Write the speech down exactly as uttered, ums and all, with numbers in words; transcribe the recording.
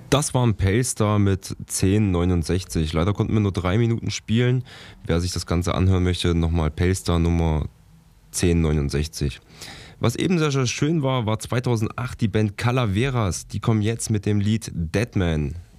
Das war ein Paystar mit zehn neunundsechzig. Leider konnten wir nur drei Minuten spielen. Wer sich das Ganze anhören möchte, nochmal Paystar Nummer zehn neunundsechzig. Was eben sehr schön war, war zweitausendacht die Band Calaveras. Die kommen jetzt mit dem Lied Deadman.